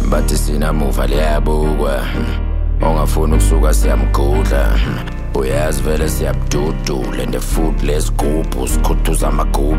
bathi sinamuva liyabukwa ongafuni ukusuka siyamgudla uyazi vele siyabududula and futhi lesigubhu sikhuthuza amagubhu